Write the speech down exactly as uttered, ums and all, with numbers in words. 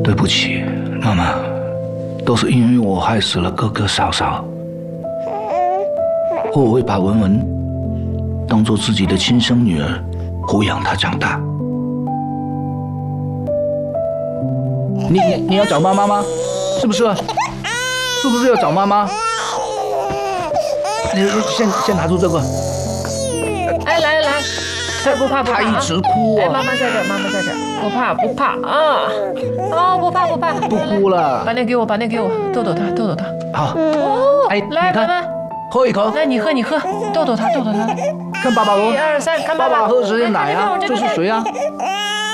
对不起，妈妈，都是因为我害死了哥哥嫂嫂。我会把文文当做自己的亲生女儿，抚养她长大。你你你要找妈妈吗？是不是？是不是要找妈妈？你先先拿出这个。 哎，来来，不怕不怕， 他一直哭啊！ 哎，妈妈在这儿，妈妈在这儿，不怕不怕啊！哦，不怕不怕， 不哭了。 把那给我，把那给我，逗逗他，逗逗他。 好。 哦， 哎， 来，妈妈， 喝一口。 来，你喝，你喝，逗逗他，逗逗他。 看爸爸喝。 一二三，看爸爸爸喝谁的奶啊？这是谁啊？